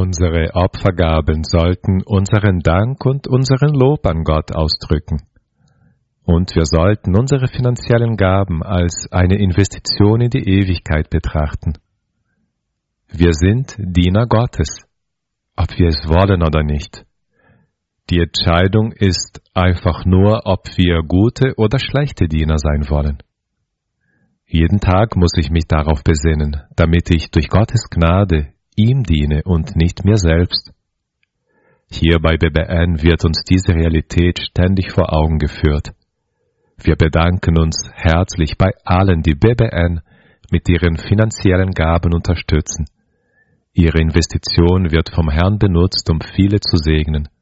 Unsere Opfergaben sollten unseren Dank und unseren Lob an Gott ausdrücken. Und wir sollten unsere finanziellen Gaben als eine Investition in die Ewigkeit betrachten. Wir sind Diener Gottes, ob wir es wollen oder nicht. Die Entscheidung ist einfach nur, ob wir gute oder schlechte Diener sein wollen. Jeden Tag muss ich mich darauf besinnen, damit ich durch Gottes Gnade ihm diene und nicht mir selbst. Hier bei BBN wird uns diese Realität ständig vor Augen geführt. Wir bedanken uns herzlich bei allen, die BBN mit ihren finanziellen Gaben unterstützen. Ihre Investition wird vom Herrn benutzt, um viele zu segnen.